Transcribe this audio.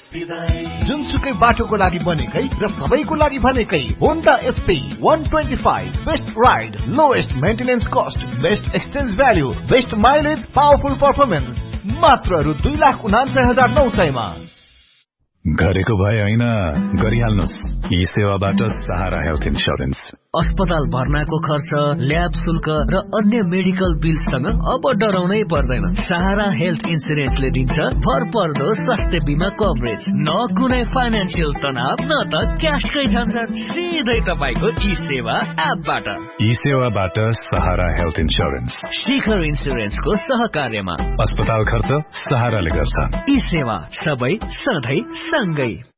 जुनसुकै बाटोको लागि बनेकै र सबैको लागि भनेकै Honda SP 125 best ride, lowest maintenance cost, best exchange value, best mileage, powerful performance, मात्र रु 2,49,900 मा। गरेको भए होइन, गरिहाल्नुस् यी सेवाबाट सहारा हेल्थ इन्स्योरेन्स। अस्पताल भर्नाको खर्च, ल्याब शुल्क र अन्य मेडिकल बिलसँग अब डराउनै पर्दैन। सहारा हेल्थ इन्स्योरेन्सले दिन्छ भरपर्दो स्वास्थ्य बिमा कभरेज, न कुनै फाइनान्सियल तनाव, न त क्याशकै झन्झट, सिधै तपाईको ई सेवा एपबाट। ई सेवाबाट सहारा हेल्थ इन्स्योरेन्स, शिखर इन्स्योरेन्सको सहकार्यमा। अस्पताल खर्च सहाराले गर्छ। ई सेवा सबै सधैँ सँगै।